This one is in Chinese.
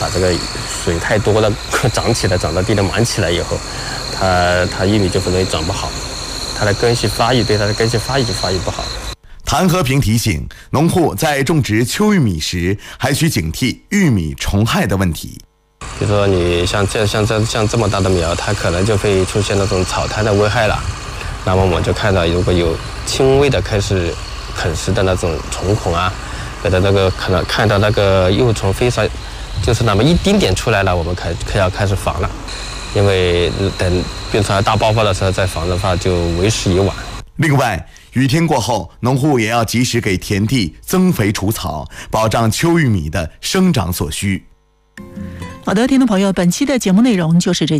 把这个水太多了长到地里满起来以后，它玉米就很容易长不好，它的根系发育就发育不好。 谭和平提醒，农户在种植秋玉米时，还需警惕玉米虫害的问题。 比如说你像这么大的苗，它可能就会出现那种草滩的危害了。那么我们就看到，如果有轻微的开始啃食的那种虫孔啊，给它那个可能看到那个幼虫飞上，就是那么一丁点出来了，我们要开始防了。因为等病虫害大爆发的时候再防的话，就为时已晚。 另外，雨天过后，农户也要及时给田地增肥除草，保障秋玉米的生长所需。 好的，听众朋友，本期的节目内容就是这些。